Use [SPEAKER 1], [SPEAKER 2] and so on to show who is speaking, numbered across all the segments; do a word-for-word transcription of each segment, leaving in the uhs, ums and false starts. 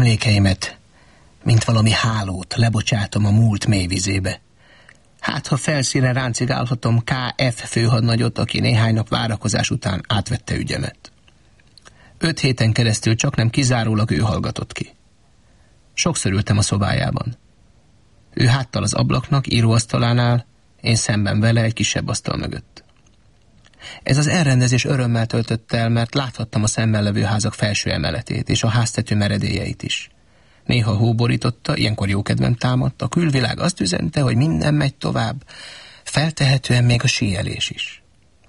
[SPEAKER 1] Emlékeimet, mint valami hálót, lebocsátom a múlt mély vizébe. Hát, ha felszínen ráncigálhatom ká ef főhadnagyot, aki néhány nap várakozás után átvette ügyemet. Öt héten keresztül csak nem kizárólag ő hallgatott ki. Sokszor ültem a szobájában. Ő háttal az ablaknak, íróasztalánál, én szemben vele egy kisebb asztal mögött. Ez az elrendezés örömmel töltött el, mert láthattam a szemben levő házak felső emeletét és a háztető meredélyeit is. Néha hóborította, ilyenkor jókedvem támadt, a külvilág azt üzente, hogy minden megy tovább, feltehetően még a síelés is.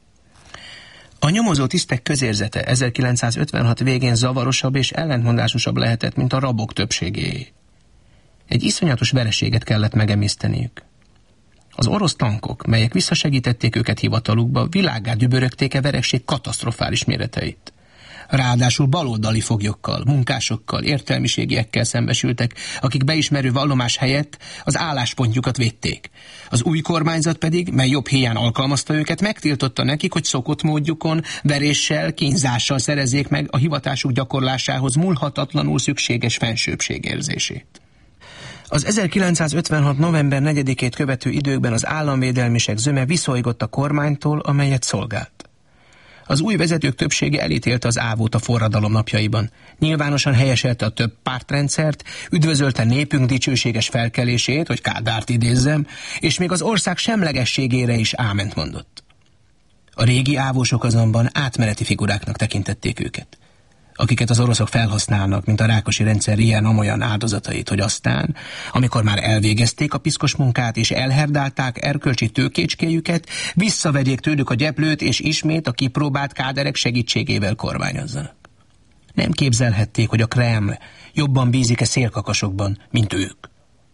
[SPEAKER 1] A nyomozó tisztek közérzete ezerkilencszázötvenhat végén zavarosabb és ellentmondásosabb lehetett, mint a rabok többségéé. Egy iszonyatos vereséget kellett megemészteniük. Az orosz tankok, melyek visszasegítették őket hivatalukba, világgá dübörögték a vereség katasztrofális méreteit. Ráadásul baloldali foglyokkal, munkásokkal, értelmiségiekkel szembesültek, akik beismerő vallomás helyett az álláspontjukat védték. Az új kormányzat pedig, mely jobb hiány alkalmazta őket, megtiltotta nekik, hogy szokott módjukon, veréssel, kínzással szerezzék meg a hivatásuk gyakorlásához múlhatatlanul szükséges fensőbbségérzését. Az ezerkilencszázötvenhat november negyedikét követő időkben az államvédelmisek zöme viszolygott a kormánytól, amelyet szolgált. Az új vezetők többsége elítélte az ávót a forradalom napjaiban. Nyilvánosan helyeselte a több pártrendszert, üdvözölte népünk dicsőséges felkelését, hogy Kádárt idézzem, és még az ország semlegességére is áment mondott. A régi ávósok azonban átmeneti figuráknak tekintették őket, akiket az oroszok felhasználnak, mint a Rákosi rendszer ilyen-amolyan áldozatait, hogy aztán, amikor már elvégezték a piszkos munkát és elherdálták erkölcsi tőkécskéjüket, visszavegyék tőlük a gyeplőt, és ismét a kipróbált káderek segítségével kormányozzanak. Nem képzelhették, hogy a Kreml jobban bízik-e szélkakasokban, mint ők.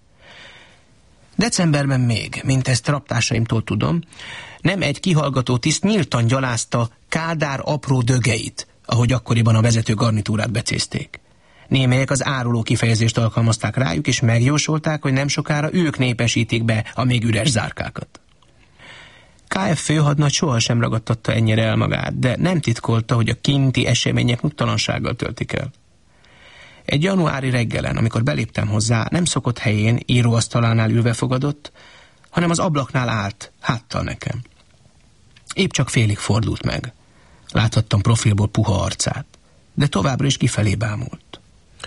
[SPEAKER 1] Decemberben még, mint ezt raptásaimtól tudom, nem egy kihallgató tiszt nyíltan gyalázta Kádár apró dögeit, ahogy akkoriban a vezető garnitúrát becézték. Némelyek az áruló kifejezést alkalmazták rájuk, és megjósolták, hogy nem sokára ők népesítik be a még üres zárkákat. ká ef főhadnagy sohasem ragadtatta ennyire el magát, de nem titkolta, hogy a kinti események nyugtalansággal töltik el. Egy januári reggelen, amikor beléptem hozzá, nem szokott helyén, íróasztalánál ülve fogadott, hanem az ablaknál állt, háttal nekem. Épp csak félig fordult meg. Láthattam profilból puha arcát, de továbbra is kifelé bámult.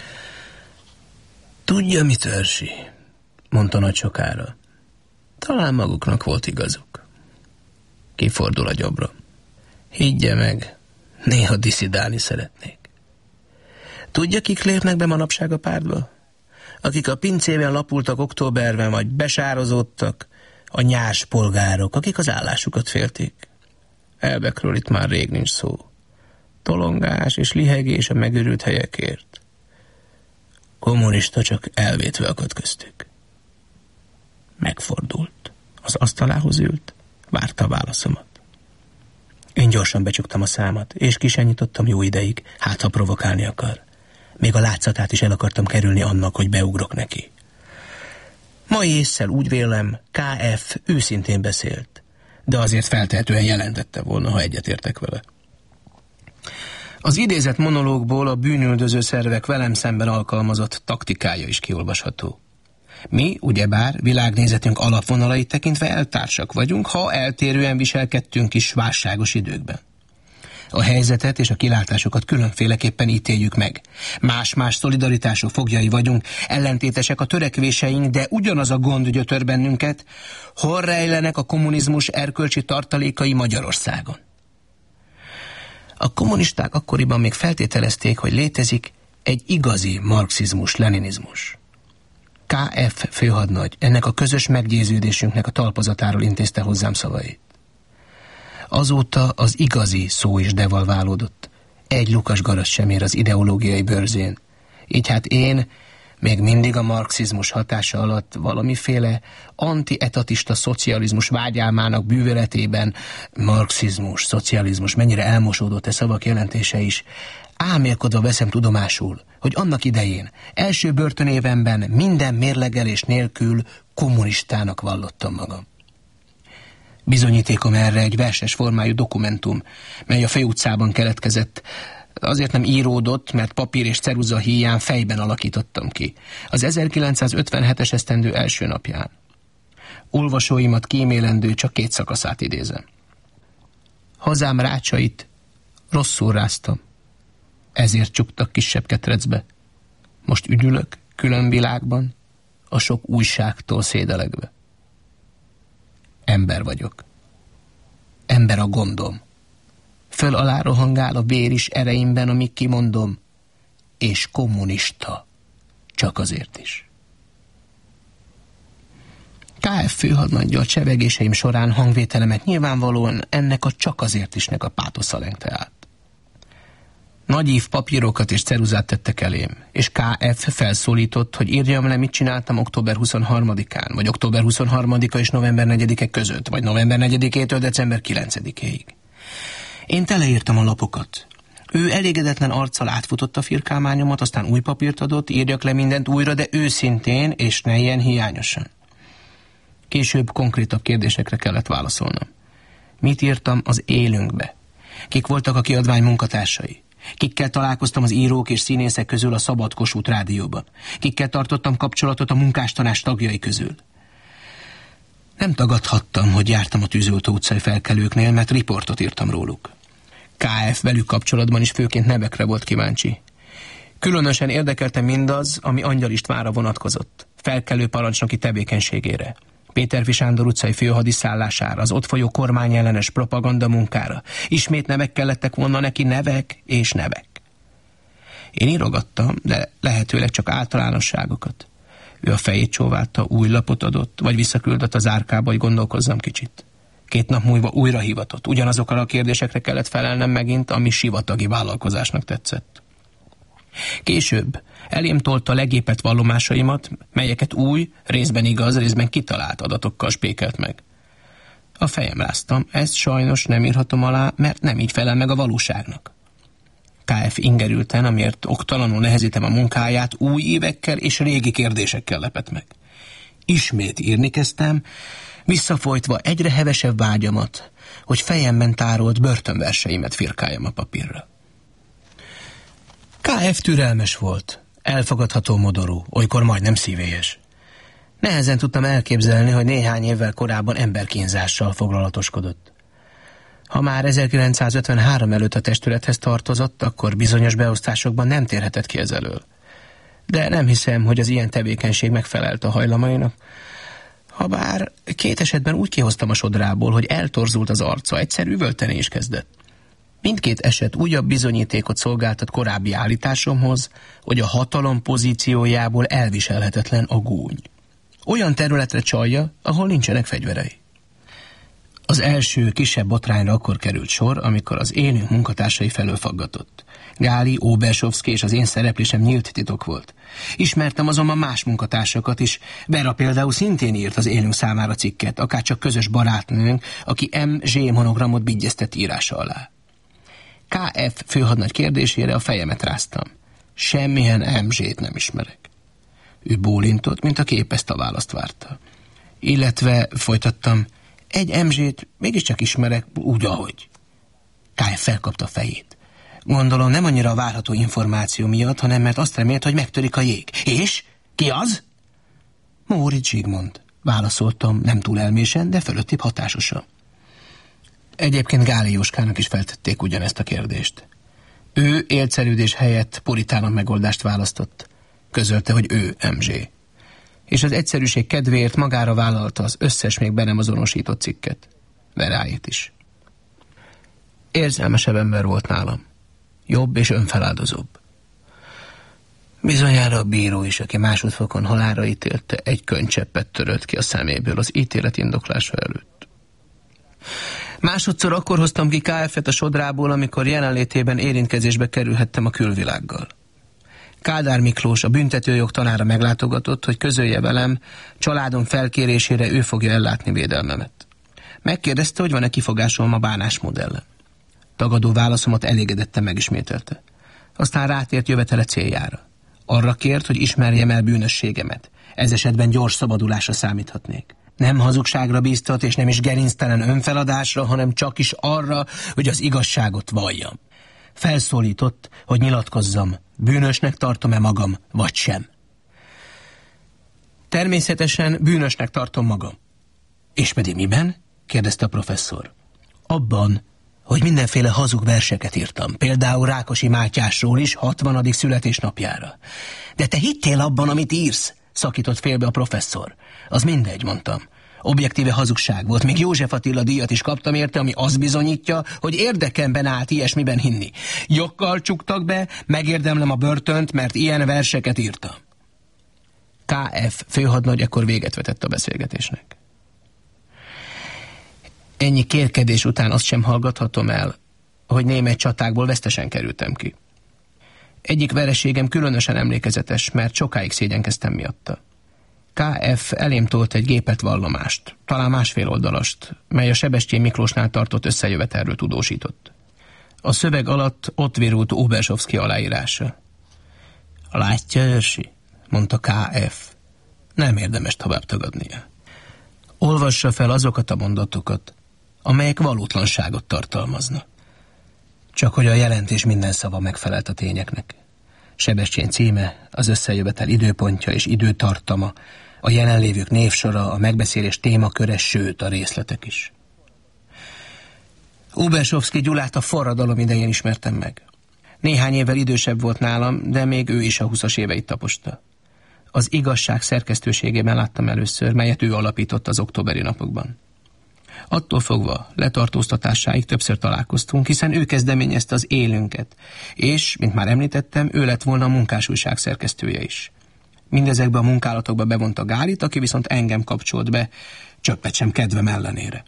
[SPEAKER 1] Tudja mit, őrsi? Mondta nagy sokára. Talán maguknak volt igazuk. Kifordul a gyomra. Higgye meg, néha diszidálni szeretnék. Tudja, kik lépnek be manapság a pártba? Akik a pincében lapultak októberben, vagy besározódtak, a nyárs polgárok, akik az állásukat félték. Elvekről itt már rég nincs szó. Tolongás és lihegés a megőrült helyekért. Kommunista csak elvétve akadt köztük. Megfordult. Az asztalához ült, várta a válaszomat. Én gyorsan becsuktam a számat, és ki sem nyitottam jó ideig, hát ha provokálni akar. Még a látszatát is el akartam kerülni annak, hogy beugrok neki. Mai ésszel úgy vélem, ká ef őszintén beszélt, de azért feltehetően jelentette volna, ha egyetértek vele. Az idézett monológból a bűnüldöző szervek velem szemben alkalmazott taktikája is kiolvasható. Mi, ugyebár, világnézetünk alapvonalait tekintve eltársak vagyunk, ha eltérően viselkedtünk is válságos időkben. A helyzetet és a kilátásokat különféleképpen ítéljük meg. Más-más szolidaritású foglyai vagyunk, ellentétesek a törekvéseink, de ugyanaz a gond gyötör bennünket, hol rejlenek a kommunizmus erkölcsi tartalékai Magyarországon. A kommunisták akkoriban még feltételezték, hogy létezik egy igazi marxizmus-leninizmus. ká ef főhadnagy ennek a közös meggyőződésünknek a talpozatáról intézte hozzám szavait. Azóta az igazi szó is devalválódott. Egy lukas garas sem ér az ideológiai bőrzén. Így hát én még mindig a marxizmus hatása alatt valamiféle antietatista szocializmus vágyálmának bűvöletében, marxizmus, szocializmus, mennyire elmosódott e szavak jelentése is, álmélkodva veszem tudomásul, hogy annak idején, első börtönévemben minden mérlegelés nélkül kommunistának vallottam magam. Bizonyítékom erre egy verses formájú dokumentum, mely a Főutcában keletkezett, Azért nem íródott, mert papír és ceruza híján fejben alakítottam ki. Az ezerkilencszázötvenhetes esztendő első napján. Olvasóimat kímélendő csak két szakaszát idézem. Hazám rácsait rosszul ráztam. Ezért csuktak kisebb ketrecbe. Most üdülök külön világban, a sok újságtól szédelegve. Ember vagyok. Ember a gondom. Föl alá rohangál a vér is ereimben, amíg kimondom, és kommunista. Csak azért is. ká ef főhadnaggyal csevegéseim során hangvételemet nyilvánvalóan ennek a csak azért isnek a pátosza lengte át. Nagyív papírokat és ceruzát tettek elém, és ká ef felszólított, hogy írjam le, mit csináltam október huszonharmadikán, vagy október huszonharmadika és november negyedike között, vagy november negyedikétől december kilencedikéig. Én teleírtam a lapokat. Ő elégedetlen arccal átfutott a firkálmányomat, aztán új papírt adott, írjak le mindent újra, de őszintén, és ne ilyen hiányosan. Később konkrétabb kérdésekre kellett válaszolnom. Mit írtam az élünkbe? Kik voltak a kiadvány munkatársai? Kikkel találkoztam az írók és színészek közül a Szabad Kossuth Rádióban? Kikkel tartottam kapcsolatot a munkástanács tagjai közül? Nem tagadhattam, hogy jártam a Tűzoltó utcai felkelőknél, mert riportot írtam róluk. ká ef velük kapcsolatban is főként nevekre volt kíváncsi. Különösen érdekelte mindaz, ami Angyal Istvánra vonatkozott, felkelő parancsnoki tevékenységére, Péterfi Sándor utcai főhadiszállására, az ott folyó kormányellenes propaganda munkára. Ismét nevek kellettek volna neki, nevek és nevek. Én írogattam, de lehetőleg csak általánosságokat. Ő a fejét csóválta, új lapot adott, vagy visszaküldött az árkába, hogy gondolkozzam kicsit. Két nap múlva újra hivatott. Ugyanazokkal a kérdésekre kellett felelnem megint, ami sivatagi vállalkozásnak tetszett. Később elém tolta legépett vallomásaimat, melyeket új, részben igaz, részben kitalált adatokkal spékelt meg. A fejem ráztam, ezt sajnos nem írhatom alá, mert nem így felel meg a valóságnak. ká ef ingerülten, amiért oktalanul nehezítem a munkáját, új évekkel és régi kérdésekkel lepett meg. Ismét írni kezdtem, visszafolytva egyre hevesebb vágyamat, hogy fejemben tárolt börtönverseimet firkáljam a papírra. ká ef türelmes volt, elfogadható modorú, olykor majdnem szívélyes. Nehezen tudtam elképzelni, hogy néhány évvel korábban emberkínzással foglalatoskodott. Ha már ezerkilencszázötvenhárom előtt a testülethez tartozott, akkor bizonyos beosztásokban nem térhetett ki ez elől. De nem hiszem, hogy az ilyen tevékenység megfelelt a hajlamainak. Habár két esetben úgy kihoztam a sodrából, hogy eltorzult az arca, egyszer üvölteni is kezdett. Mindkét eset újabb bizonyítékot szolgáltat korábbi állításomhoz, hogy a hatalom pozíciójából elviselhetetlen a gúny. Olyan területre csalja, ahol nincsenek fegyverei. Az első kisebb botrányra akkor került sor, amikor az élünk munkatársai felől faggatott. Gáli, Óbersovszky és az én szereplésem nyílt titok volt. Ismertem azonban más munkatársakat is. Vera például szintén írt az élünk számára cikket, akárcsak közös barátnőnk, aki em zé monogramot bigyeztett írása alá. ká ef főhadnagy kérdésére a fejemet ráztam. Semmilyen em zét nem ismerek. Ő bólintott, mint aki épp ezt a választ várta. Illetve folytattam, egy em zét mégiscsak ismerek, úgy ahogy. ká ef felkapta a fejét. Gondolom nem annyira a várható információ miatt, hanem mert azt remélt, hogy megtörik a jég. És? Ki az? Móricz Zsigmond. Válaszoltam, nem túl elmésen, de fölöttibb hatásosan. Egyébként Gáli Jóskának is feltették ugyanezt a kérdést. Ő élszerűdés helyett puritánabb megoldást választott. Közölte, hogy ő em zé. És az egyszerűség kedvéért magára vállalta az összes még be nem azonosított cikket. Veráit is. Érzelmesebb ember volt nálam. Jobb és önfeláldozóbb. Bizonyára a bíró is, aki másodfokon halálra ítélte, egy könycseppet törölt ki a szeméből az ítélet indoklása előtt. Másodszor akkor hoztam ki ká ef-et a sodrából, amikor jelenlétében érintkezésbe kerülhettem a külvilággal. Kádár Miklós, a büntetőjog tanára meglátogatott, hogy közölje velem, családom felkérésére ő fogja ellátni védelmemet. Megkérdezte, hogy van-e kifogásom a bánásmód ellen. Tagadó válaszomat elégedetten megismételte. Aztán rátért jövetele céljára. Arra kért, hogy ismerjem el bűnösségemet. Ez esetben gyors szabadulásra számíthatnék. Nem hazugságra bíztat, és nem is gerinctelen önfeladásra, hanem csak is arra, hogy az igazságot valljam. Felszólított, hogy nyilatkozzam, bűnösnek tartom-e magam, vagy sem. Természetesen bűnösnek tartom magam. És pedig miben? Kérdezte a professzor. Abban, hogy mindenféle hazug verseket írtam, például Rákosi Mátyásról is hatvanadik születésnapjára. De te hittél abban, amit írsz? Szakított félbe a professzor. Az mindegy, mondtam. Objektíve hazugság volt, még József Attila díjat is kaptam érte, ami azt bizonyítja, hogy érdekemben állt ilyesmiben hinni. Joggal csuktak be, megérdemlem a börtönt, mert ilyen verseket írtam. ká ef főhadnagy ekkor véget vetett a beszélgetésnek. Ennyi kérkedés után azt sem hallgathatom el, hogy német csatákból vesztesen kerültem ki. Egyik vereségem különösen emlékezetes, mert sokáig szégyenkeztem miatta. ká ef elém tolt egy gépelt vallomást, talán másfél oldalast, mely a Sebestyén Miklósnál tartott összejövetelről tudósított. A szöveg alatt ott virult Óbersovszky aláírása. Látja, őrsi? Mondta ká ef. Nem érdemes tovább tagadnia. Olvassa fel azokat a mondatokat, amelyek valótlanságot tartalmaznak. Csak hogy a jelentés minden szava megfelelt a tényeknek. Sebestyén címe, az összejövetel időpontja és időtartama, a jelenlévők névsora, a megbeszélés témaköre, sőt a részletek is. Óbersovszky Gyulát a forradalom idején ismertem meg. Néhány évvel idősebb volt nálam, de még ő is a huszas éveit taposta. Az Igazság szerkesztőségében láttam először, melyet ő alapított az októberi napokban. Attól fogva letartóztatásáig többször találkoztunk, hiszen ő kezdeményezte az Élünket, és, mint már említettem, ő lett volna a Munkásújság szerkesztője is. Mindezekbe a munkálatokba bevonta Gálit, aki viszont engem kapcsolt be, csöppet sem kedvem ellenére.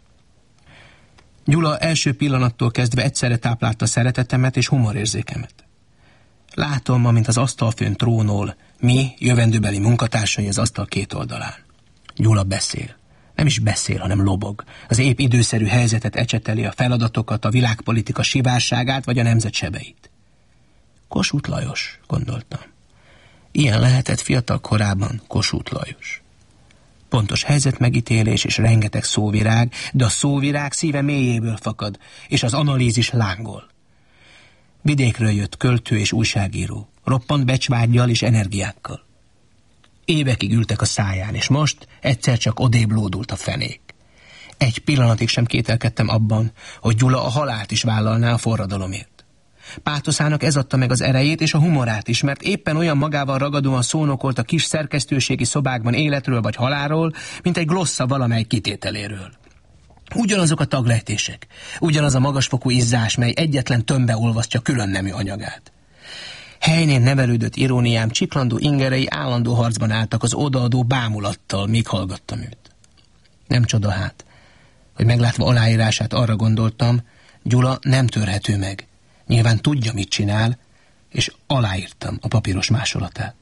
[SPEAKER 1] Gyula első pillanattól kezdve egyszerre táplálta szeretetemet és humorérzékemet. Látom, amint az asztalfőn trónol, mi, jövendőbeli munkatársai az asztal két oldalán. Gyula beszél. Nem is beszél, hanem lobog. Az épp időszerű helyzetet ecseteli, a feladatokat, a világpolitika sivárságát vagy a nemzet sebeit. Kossuth Lajos, gondoltam. Ilyen lehetett fiatal korában Kossuth Lajos. Pontos helyzetmegítélés és rengeteg szóvirág, de a szóvirág szíve mélyéből fakad, és az analízis lángol. Vidékről jött költő és újságíró, roppant becsvággyal és energiákkal. Évekig ültek a száján, és most egyszer csak odébb lódult a fenék. Egy pillanatig sem kételkedtem abban, hogy Gyula a halált is vállalná a forradalomért. Pátoszának ez adta meg az erejét és a humorát is, mert éppen olyan magával ragadóan szónokolt a kis szerkesztőségi szobákban életről vagy halálról, mint egy glossza valamely kitételéről. Ugyanazok a taglejtések, ugyanaz a magasfokú izzás, mely egyetlen tömbbe olvasztja külön nemű anyagát. Helynén nevelődött iróniám csiklandó ingerei állandó harcban álltak az odaadó bámulattal, míg hallgattam őt. Nem csoda hát, hogy meglátva aláírását arra gondoltam, Gyula nem törhető meg. Nyilván tudja, mit csinál, és aláírtam a papíros másolatát.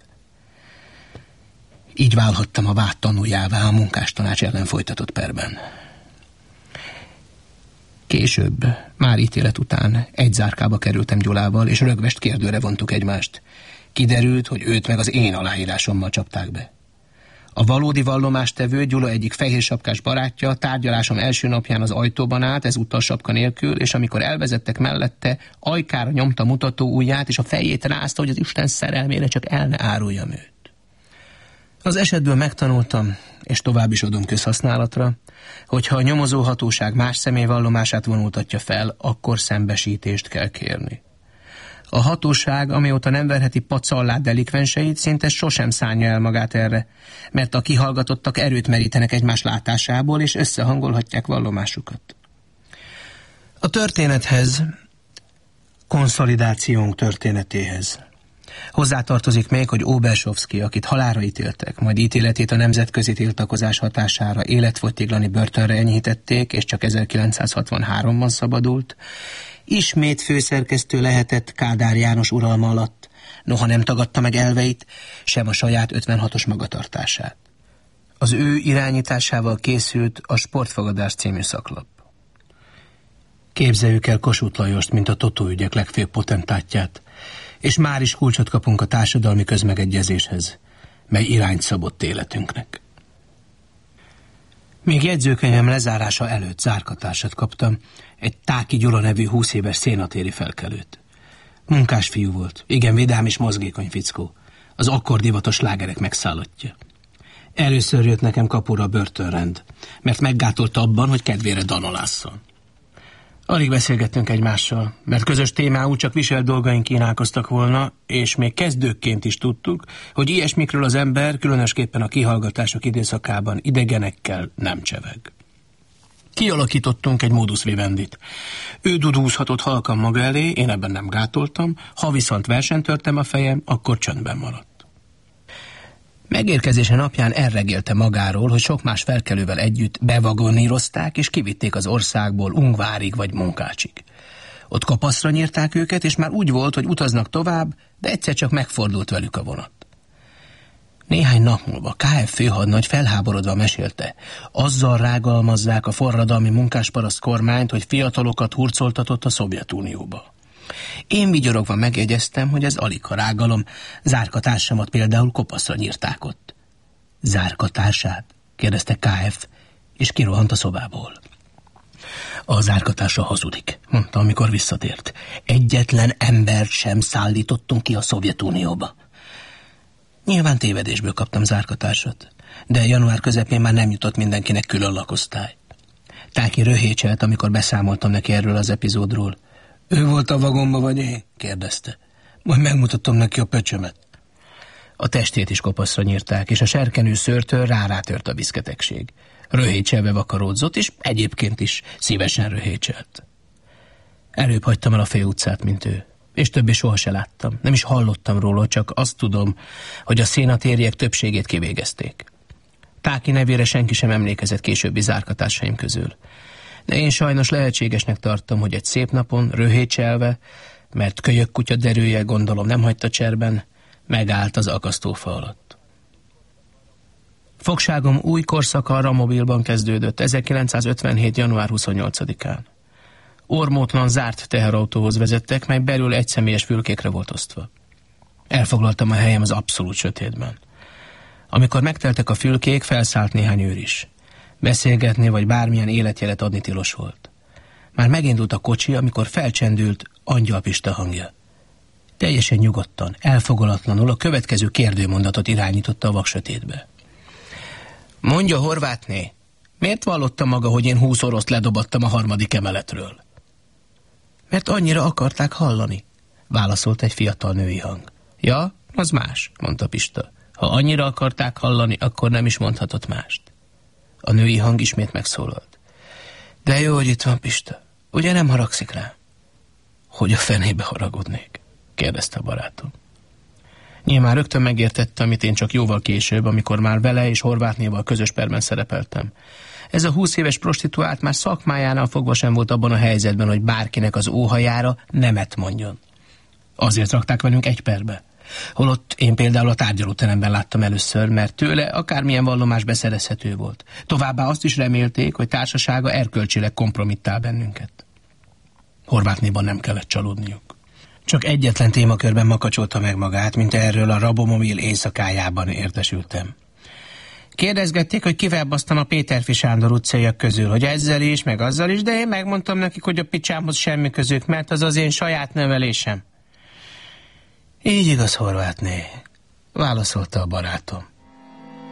[SPEAKER 1] Így válhattam a vád tanuljává a munkástanács ellen folytatott perben. Később, már ítélet után egy zárkába kerültem Gyulával, és rögvest kérdőre vontuk egymást. Kiderült, hogy őt meg az én aláírásommal csapták be. A valódi vallomástevő, Gyula egyik fehérsapkás barátja tárgyalásom első napján az ajtóban állt, ezúttal sapka nélkül, és amikor elvezettek mellette, ajkára nyomta mutató ujját, és a fejét rázta, hogy az Isten szerelmére csak el ne áruljam őt. Az esetből megtanultam, és tovább is adom közhasználatra, hogyha a nyomozóhatóság más személy vallomását vonultatja fel, akkor szembesítést kell kérni. A hatóság, amióta nem verheti pacallát delikvenseit, szinte sosem szánja el magát erre, mert a kihallgatottak erőt merítenek egymás látásából, és összehangolhatják vallomásukat. A történethez, konszolidációnk történetéhez hozzátartozik még, hogy Óbersovszky, akit halálra ítéltek, majd ítéletét a nemzetközi tiltakozás hatására életfogytiglani börtönre enyhítették, és csak ezerkilencszázhatvanháromban szabadult, ismét főszerkesztő lehetett Kádár János uralma alatt, noha nem tagadta meg elveit, sem a saját ötvenhatos magatartását. Az ő irányításával készült a Sportfogadás című szaklap. Képzeljük el Kossuth Lajost, mint a totóügyek legfőbb potentátját, és már is kulcsot kapunk a társadalmi közmegegyezéshez, mely irányt szabott életünknek. Még jegyzőkönyvem lezárása előtt zárkatársat kaptam, egy Táki Gyula nevű húsz éves szénatéri felkelőt. Munkás fiú volt, igen vidám és mozgékony fickó. Az akkor divatos slágerek megszállottja. Először jött nekem kapura a börtönrend, mert meggátolta abban, hogy kedvére danolásszon. Alig beszélgettünk egymással, mert közös témául csak viselt dolgaink kínálkoztak volna, és még kezdőkként is tudtuk, hogy ilyesmikről az ember, különösképpen a kihallgatások időszakában idegenekkel nem cseveg. Kialakítottunk egy modus vivendit. Ő dudúzhatott halkan maga elé, én ebben nem gátoltam, ha viszont versenyt törtem a fejem, akkor csöndben maradt. Megérkezése napján elregélte magáról, hogy sok más felkelővel együtt bevagonírozták és kivitték az országból Ungvárig vagy Munkácsig. Ott kapaszra nyírták őket, és már úgy volt, hogy utaznak tovább, de egyszer csak megfordult velük a vonat. Néhány nap múlva ká ef főhadnagy felháborodva mesélte, azzal rágalmazzák a forradalmi munkásparaszt kormányt, hogy fiatalokat hurcoltatott a Szovjetunióba. Én vigyorogva megjegyeztem, hogy ez alig a rágalom, zárkatársamat például kopaszra nyírták ott. Zárkatársát? Kérdezte ká ef, és kirohant a szobából. A zárkatársa hazudik, mondta, amikor visszatért. Egyetlen embert sem szállítottunk ki a Szovjetunióba. Nyilván tévedésből kaptam zárkatársat, de január közepén már nem jutott mindenkinek külön lakosztály. Táki röhécselt, amikor beszámoltam neki erről az epizódról. Ő volt a vagonba, vagy én? Kérdezte. Majd megmutattam neki a pöcsömet. A testét is kopaszra nyírták, és a serkenő szőrtől rárátört a viszketegség. Röhécselve vakaródzott, és egyébként is szívesen röhécselt. Előbb hagytam el a főutcát, mint ő, és többé soha se láttam. Nem is hallottam róla, csak azt tudom, hogy a szénatériek többségét kivégezték. Táki nevére senki sem emlékezett későbbi zárkatársaim közül. De én sajnos lehetségesnek tartom, hogy egy szép napon, röhécselve, mert kölyök kutya derűje, gondolom nem hagyta cserben, megállt az akasztófa alatt. Fogságom új korszaka a Ramobilban kezdődött ezerkilencszázötvenhét. január huszonnyolcadikán. Ormótlan zárt teherautóhoz vezettek, mely belül egyszemélyes fülkékre volt osztva. Elfoglaltam a helyem az abszolút sötétben. Amikor megteltek a fülkék, felszállt néhány őr is. Beszélgetni vagy bármilyen életjelet adni tilos volt. Már megindult a kocsi, amikor felcsendült Angyal Pista hangja. Teljesen nyugodtan, elfogalatlanul a következő kérdőmondatot irányította a vaksötétbe. Mondja, Horvátné, miért vallotta maga, hogy én húsz oroszt ledobattam a harmadik emeletről? Mert annyira akarták hallani, válaszolt egy fiatal női hang. Ja, az más, mondta Pista. Ha annyira akarták hallani, akkor nem is mondhatott mást. A női hang ismét megszólalt. De jó, hogy itt van Pista. Ugye nem haragszik rá? Hogy a fenébe haragudnék? Kérdezte a barátom. Nyilván rögtön megértette, amit én csak jóval később, amikor már vele és Horvátnéval közös perben szerepeltem. Ez a húsz éves prostituált már szakmájánál fogva sem volt abban a helyzetben, hogy bárkinek az óhajára nemet mondjon. Azért rakták velünk egy perbe. Holott én például a tárgyalóteremben láttam először, mert tőle akármilyen vallomás beszerezhető volt. Továbbá azt is remélték, hogy társasága erkölcsileg kompromittál bennünket. Horvátnéban nem kellett csalódniuk. Csak egyetlen témakörben makacsolta meg magát, mint erről a Rabomobil éjszakájában értesültem. Kérdezgették, hogy kivel basztam a Péterfi Sándor utcaiak közül, hogy ezzel is, meg azzal is, de én megmondtam nekik, hogy a picsámhoz semmi közük, mert az az én saját nevelésem. Így igaz, Horvátné, válaszolta a barátom.